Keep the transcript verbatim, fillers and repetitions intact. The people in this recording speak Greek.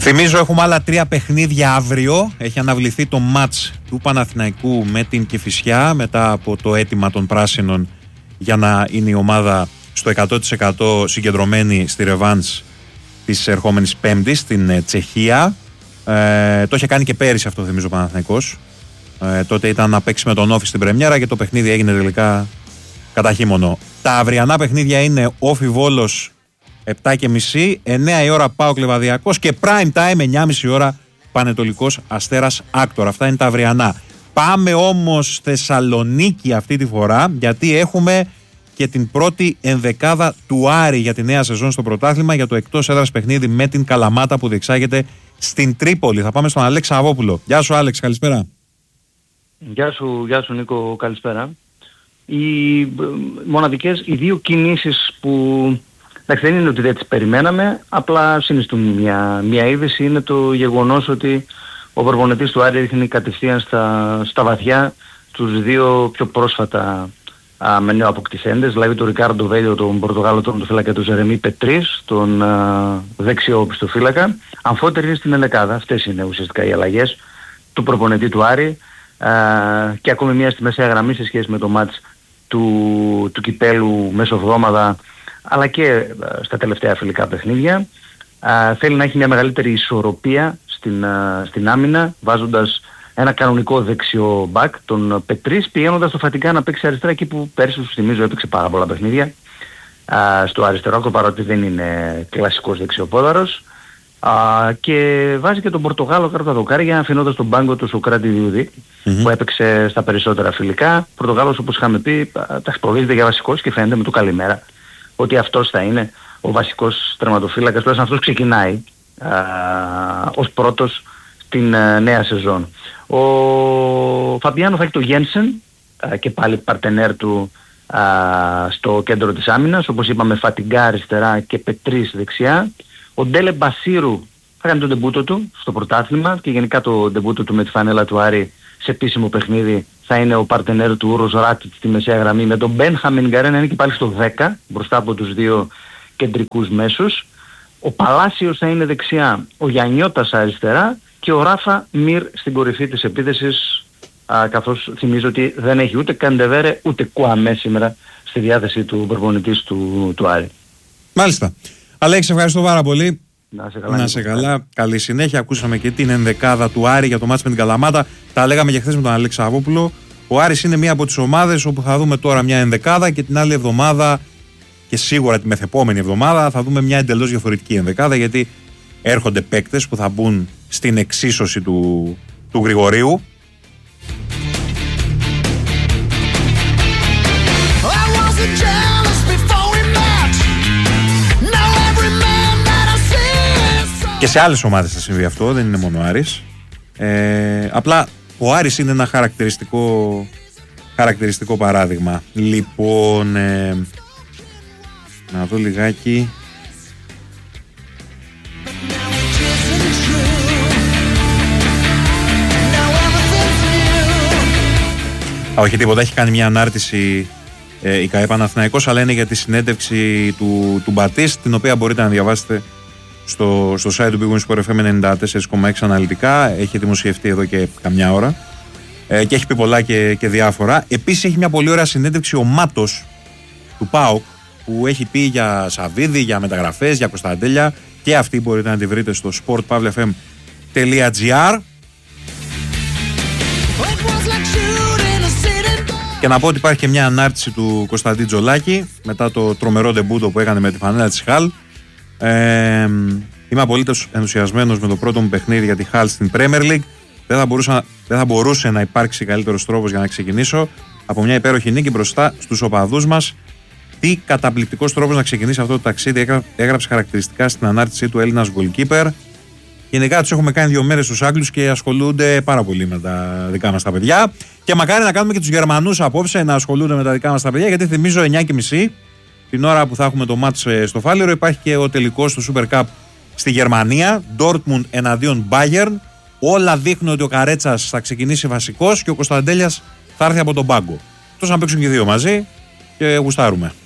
Θυμίζω έχουμε άλλα τρία παιχνίδια αύριο. Έχει αναβληθεί το μάτς του Παναθηναϊκού με την Κηφισιά μετά από το αίτημα των πράσινων για να είναι η ομάδα στο εκατό τοις εκατό συγκεντρωμένη στη ρεβάνς της ερχόμενης Πέμπτης στην Τσεχία. Ε, το είχε κάνει και πέρυσι αυτό, θυμίζω, ο Παναθηναϊκός. Ε, τότε ήταν να παίξει με τον Όφη στην πρεμιέρα και το παιχνίδι έγινε τελικά κατά χείμωνο. Τα αυριανά παιχνίδια είναι Όφη Βόλος επτά και μισή, εννιά η ώρα ΠΑΟΚ Λεβαδιακός και prime time εννιά και μισή ώρα Πανετολικός Αστέρας Άκτορ. Αυτά είναι τα αυριανά. Πάμε όμως Θεσσαλονίκη αυτή τη φορά, γιατί έχουμε και την πρώτη ενδεκάδα του Άρη για τη νέα σεζόν στο πρωτάθλημα, για το εκτός έδρας παιχνίδι με την Καλαμάτα που διεξάγεται στην Τρίπολη. Θα πάμε στον Αλέξη Αβόπουλο. Γεια σου Άλεξ, καλησπέρα. Γεια σου, γεια σου Νίκο, καλησπέρα. Οι μοναδικές, οι δύο κινήσεις που, εντάξει, δεν είναι ότι δεν τις περιμέναμε, απλά συνιστούν μια, μια είδηση, είναι το γεγονός ότι ο προπονητής του Άρη ρίχνει κατευθείαν στα, στα βαθιά τους δύο πιο πρόσφατα α, με νέο αποκτηθέντες, δηλαδή τον Ρικάρντο Βέλιο, τον Πορτογάλο τερματοφύλακα, τον Ζερεμί Πετρίς, τον α, δεξιό πιστοφύλακα, αμφότεροι είναι στην ενδεκάδα. Αυτές είναι ουσιαστικά οι αλλαγές του προπονητή του Άρη. Uh, και ακόμη μία στη μεσαία γραμμή σε σχέση με το μάτς του, του κυπέλου μεσοβδόμαδα, αλλά και uh, στα τελευταία φιλικά παιχνίδια. Uh, θέλει να έχει μια μεγαλύτερη ισορροπία στην, uh, στην άμυνα, βάζοντας ένα κανονικό δεξιό μπακ, τον Πετρίς, πηγαίνοντας στο Φατικά να παίξει αριστερά, εκεί που πέρσι, σου θυμίζω, έπαιξε πάρα πολλά παιχνίδια uh, στο αριστερό άκρο, παρότι δεν είναι κλασικός δεξιοπόδαρος. Uh, και βάζει και τον Πορτογάλο κάτω τα δοκάρια, αφήνοντας τον πάγκο του Σοκράτη Διούδη, mm-hmm. που έπαιξε στα περισσότερα φιλικά. Πορτογάλος, όπως είχαμε πει, τα προβίζεται για βασικός και φαίνεται με το καλημέρα ότι αυτός θα είναι ο βασικός τερματοφύλακας, τουλάχιστον αυτός ξεκινάει uh, ως πρώτος την uh, νέα σεζόν. Ο Φαμπιάνο θα έχει το Γένσεν uh, και πάλι παρτενέρ του uh, στο κέντρο της άμυνας, όπως είπαμε, Φατιγκά αριστερά και Πετρίς δεξιά. Ο Ντέλε Μπασίρου θα κάνει τον ντεμπούτο του στο πρωτάθλημα και γενικά το ντεμπούτο του με τη φανέλα του Άρη σε επίσημο παιχνίδι θα είναι ο παρτενέρ του Ούρος Ράτιτ στη μεσαία γραμμή, με τον Μπένχαμιν Γκαρένα είναι και πάλι στο δέκα μπροστά από τους δύο κεντρικούς μέσους. Ο Παλάσιος θα είναι δεξιά, ο Γιαννιώτας αριστερά και ο Ράφα Μιρ στην κορυφή της επίθεσης, α, καθώς θυμίζω ότι δεν έχει ούτε Καντεβέρε ούτε Κουαμέ σήμερα στη διάθεση του προπονητής του, του Άρη. Μάλιστα. Αλέξη, ευχαριστώ πάρα πολύ. Να σε καλά. Να σε καλά. Καλή συνέχεια. Ακούσαμε και την ενδεκάδα του Άρη για το μάτς με την Καλαμάτα. Τα λέγαμε και χθες με τον Αλέξη Αβόπουλο. Ο Άρης είναι μία από τις ομάδες όπου θα δούμε τώρα μια ενδεκάδα και την άλλη εβδομάδα και σίγουρα τη μεθεπόμενη εβδομάδα θα δούμε μια εντελώς διαφορετική ενδεκάδα, γιατί έρχονται παίκτες που θα μπουν στην εξίσωση του, του Γρηγορίου. Και σε άλλες ομάδες θα συμβεί αυτό, δεν είναι μόνο ο Άρης. Ε, απλά ο Άρης είναι ένα χαρακτηριστικό, χαρακτηριστικό παράδειγμα. Λοιπόν, ε, να δω λιγάκι. Α, όχι τίποτα, έχει κάνει μια ανάρτηση ε, η ΚΑΕ Παναθηναϊκός, αλλά είναι για τη συνέντευξη του, του Μπατίστ, την οποία μπορείτε να διαβάσετε στο, στο site του Big Win Sport εφ εμ ενενήντα τέσσερα κόμμα έξι αναλυτικά. Έχει δημοσιευτεί εδώ και καμιά ώρα ε, και έχει πει πολλά και, και διάφορα. Επίσης έχει μια πολύ ωραία συνέντευξη ο Μάτος του ΠΑΟΚ, που έχει πει για Σαββίδη, για μεταγραφές, για Κωνσταντέλια, και αυτή μπορείτε να τη βρείτε στο sport pavle f m τελεία g r. Και να πω ότι υπάρχει και μια ανάρτηση του Κωνσταντή Τζολάκη μετά το τρομερό ντεμπούτο που έκανε με τη φανέλα της Χαλ. Ε, είμαι απολύτως ενθουσιασμένος με το πρώτο μου παιχνίδι για τη Χαλ στην Premier League. Δεν θα, μπορούσα, δεν θα μπορούσε να υπάρξει καλύτερος τρόπος για να ξεκινήσω από μια υπέροχη νίκη μπροστά στους οπαδούς μας. Τι καταπληκτικός τρόπος να ξεκινήσει αυτό το ταξίδι, έγραψε χαρακτηριστικά στην ανάρτησή του Έλληνας goalkeeper. Γενικά τους έχουμε κάνει δύο μέρες στους Άγγλους και ασχολούνται πάρα πολύ με τα δικά μας τα παιδιά. Και μακάρι να κάνουμε και τους Γερμανούς απόψε να ασχολούνται με τα δικά μας τα παιδιά, γιατί θυμίζω εννιά και μισή την ώρα που θα έχουμε το μάτς στο Φάληρο υπάρχει και ο τελικός του Super Cup στη Γερμανία, Dortmund εναντίον Bayern. Όλα δείχνουν ότι ο Καρέτσας θα ξεκινήσει βασικός και ο Κωνσταντέλιας θα έρθει από τον πάγκο. Τόσο να παίξουν και οι δύο μαζί και γουστάρουμε.